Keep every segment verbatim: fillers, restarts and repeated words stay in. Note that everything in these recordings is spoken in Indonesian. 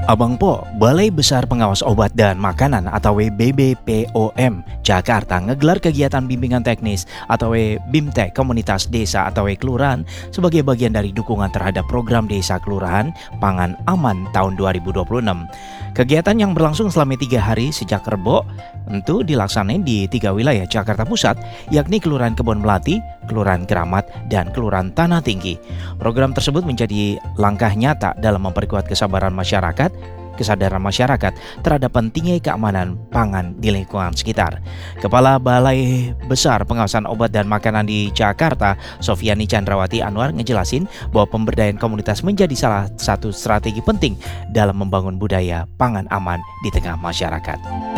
Abang Po, Balai Besar Pengawas Obat dan Makanan atau B B P O M Jakarta ngegelar kegiatan bimbingan teknis atau BIMTEK Komunitas Desa atau Kelurahan sebagai bagian dari dukungan terhadap program Desa Kelurahan Pangan Aman tahun dua ribu dua puluh enam. Kegiatan yang berlangsung selama tiga hari sejak Rebo itu dilaksanakan di tiga wilayah Jakarta Pusat, yakni Kelurahan Kebon Melati, Kelurahan Keramat, dan Kelurahan Tanah Tinggi. Program tersebut menjadi langkah nyata dalam memperkuat kesabaran masyarakat, kesadaran masyarakat terhadap pentingnya keamanan pangan di lingkungan sekitar. Kepala Balai Besar Pengawasan Obat dan Makanan di Jakarta, Sofiani Chandrawati Anwar, ngejelasin bahwa pemberdayaan komunitas menjadi salah satu strategi penting dalam membangun budaya pangan aman di tengah masyarakat.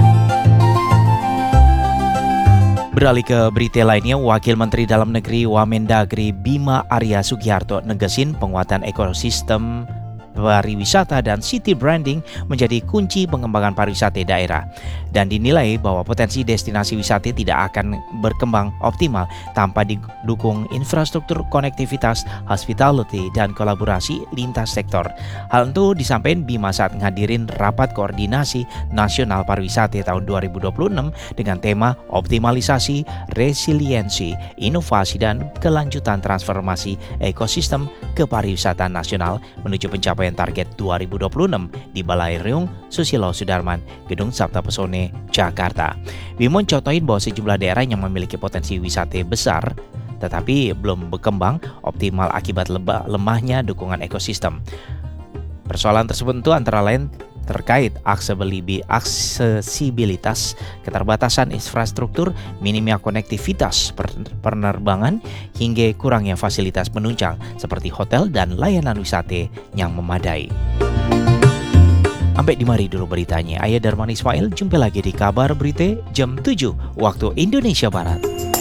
Beralih ke berita lainnya, Wakil Menteri Dalam Negeri Wamendagri Bima Arya Sugiharto negesin penguatan ekosistem pariwisata dan city branding menjadi kunci pengembangan pariwisata daerah, dan dinilai bahwa potensi destinasi wisata tidak akan berkembang optimal tanpa didukung infrastruktur konektivitas, hospitality, dan kolaborasi lintas sektor. Hal itu disampaikan Bima saat menghadirin rapat koordinasi nasional pariwisata tahun dua ribu dua puluh enam dengan tema optimalisasi, resiliensi, inovasi, dan kelanjutan transformasi ekosistem kepariwisataan nasional menuju pencapaian target dua ribu dua puluh enam di Balai Reung Susilo Sudarman, Gedung Sabta Pesone, Jakarta. Bima contohin bahwa sejumlah daerah yang memiliki potensi wisata besar tetapi belum berkembang optimal akibat lebah, lemahnya dukungan ekosistem. Persoalan tersebut itu antara lain terkait aksesibilitas, keterbatasan infrastruktur, minimnya konektivitas penerbangan, hingga kurangnya fasilitas penunjang seperti hotel dan layanan wisata yang memadai. Sampai di mari dulu beritanya. Ayah Darman Ismail, jumpa lagi di kabar berita jam tujuh waktu Indonesia Barat.